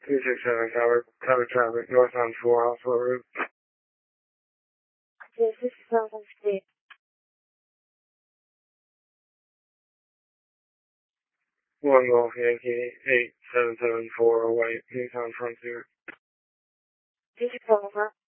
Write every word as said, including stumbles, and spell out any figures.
two six seven Tower, Tower traffic, north on four, Hospital Road. two six seven State. one Golf Yankee, eight seven seven four, White, Newtown Frontier. two six seven, sir.